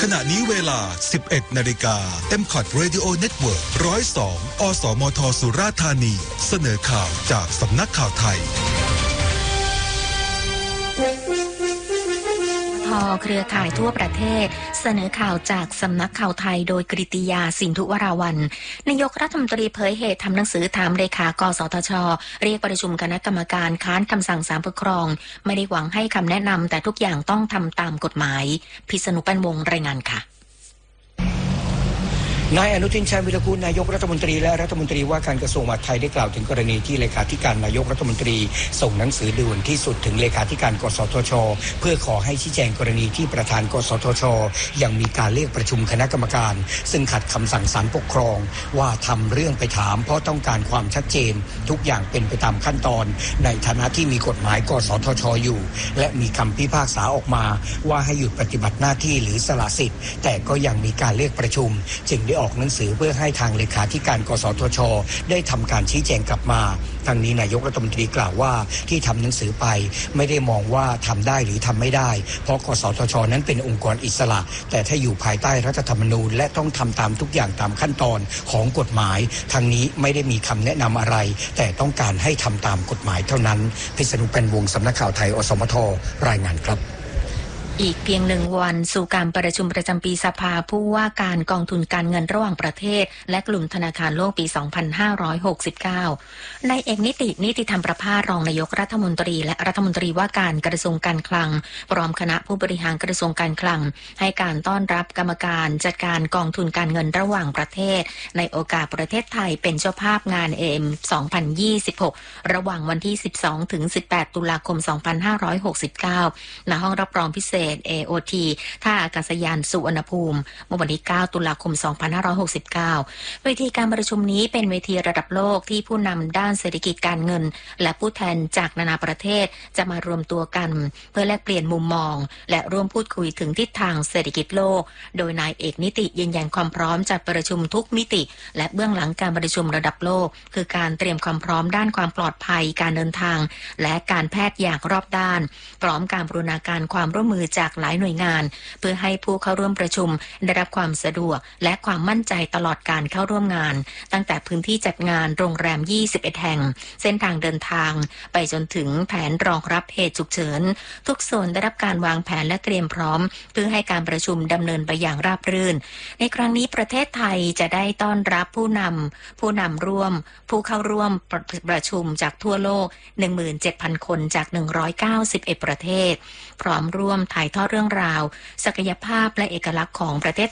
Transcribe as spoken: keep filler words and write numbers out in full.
ขณะนี้เวลา สิบเอ็ดนาฬิกา เอ็ม คอท Radio Network หนึ่งศูนย์สอง อสมทสุราษฎร์ธานีเสนอข่าวจากสำนักข่าวไทยเครือข่ายทั่วประเทศเสนอข่าวจากสำนักข่าวไทยโดยกฤติยาสินธุวราวัลย์นายกรัฐมนตรีเผยเหตุทำหนังสือถามเลขากสทช.เรียกประชุมคณะกรรมการค้านคำสั่งศาลปกครองไม่ได้หวังให้คำแนะนำแต่ทุกอย่างต้องทำตามกฎหมายพิษณุปันวงศ์รายงานค่ะนายอนุทินชาญวิรากูลนายกรัฐมนตรีและรัฐมนตรีว่าการกระทรวงมหาดไทยได้กล่าวถึงกรณีที่เลขาธิการนายกรัฐมนตรีส่งหนังสือด่วนที่สุดถึงเลขาธิการกสทช.เพื่อขอให้ชี้แจงกรณีที่ประธานกสทช.ยังมีการเรียกประชุมคณะกรรมการซึ่งขัดคำสั่งศาลปกครองว่าทำเรื่องไปถามเพราะต้องการความชัดเจนทุกอย่างเป็นไปตามขั้นตอนในฐานะที่มีกฎหมายกสทช.อยู่และมีคำพิพากษาออกมาว่าให้หยุดปฏิบัติหน้าที่หรือสละสิทธิ์แต่ก็ยังมีการเรียกประชุมจึงได้ออกหนังสือเพื่อให้ทางเลขาธิการกสทช.ได้ทำการชี้แจงกลับมาทางนี้นายกรัฐมนตรีกล่าวว่าที่ทำหนังสือไปไม่ได้มองว่าทำได้หรือทำไม่ได้เพราะกสทช.นั้นเป็นองค์กรอิสระแต่ถ้าอยู่ภายใต้รัฐธรรมนูญและต้องทำตามทุกอย่างตามขั้นตอนของกฎหมายทางนี้ไม่ได้มีคำแนะนำอะไรแต่ต้องการให้ทำตามกฎหมายเท่านั้นพิษณุเป็นวงศ์สำนักข่าวไทยอสมทรายงานครับอีกเพียงหนึ่งวันสู่การประชุมประจำปีสภาผู้ว่าการกองทุนการเงินระหว่างประเทศและกลุ่มธนาคารโลกปี สองพันห้าร้อยหกสิบเก้านายเอกนิตินิติธรรมประภาสรองนายกรัฐมนตรีและรัฐมนตรีว่าการกระทรวงการคลังพร้อมคณะผู้บริหารกระทรวงการคลังให้การต้อนรับกรรมการจัดการกองทุนการเงินระหว่างประเทศในโอกาสประเทศไทยเป็นเจ้าภาพงาน เอ เอ็ม สองพันยี่สิบหกระหว่างวันที่ สิบสองถึงสิบแปด ตุลาคม สองพันห้าร้อยหกสิบเก้าณห้องรับรองพิเศษ เอ โอ ทีท่าอากาศยานสุวรรณภูมิเมื่อวันที่เก้าตุลาคมสองพันห้าร้อยหกสิบเก้าเวทีการประชุมนี้เป็นเวทีระดับโลกที่ผู้นำด้านเศรษฐกิจการเงินและผู้แทนจากนานาประเทศจะมารวมตัวกันเพื่อแลกเปลี่ยนมุมมองและร่วมพูดคุยถึงทิศทางเศรษฐกิจโลกโดยนายเอกนิติยืนยันความพร้อมจัดประชุมทุกมิติและเบื้องหลังการประชุมระดับโลกคือการเตรียมความพร้อมด้านความปลอดภัยการเดินทางและการแพทย์อย่างรอบด้านพร้อมการบูรณาการความร่วมมือจากหลายหน่วยงานเพื่อให้ผู้เข้าร่วมประชุมได้รับความสะดวกและความมั่นใจตลอดการเข้าร่วมงานตั้งแต่พื้นที่จัดงานโรงแรมยี่สิบเอ็ดแห่งเส้นทางเดินทางไปจนถึงแผนรองรับเหตุฉุกเฉินทุกส่วนได้รับการวางแผนและเตรียมพร้อมเพื่อให้การประชุมดำเนินไปอย่างราบรื่นในครั้งนี้ประเทศไทยจะได้ต้อนรับผู้นำผู้นำร่วมผู้เข้าร่วมประชุมจากทั่วโลก หนึ่งหมื่นเจ็ดพัน คนจากหนึ่งร้อยเก้าสิบเอ็ดประเทศพร้อมร่วมถ่ายทอดเรื่องราวศักยภาพและเอกลักษณ์ของประเทศ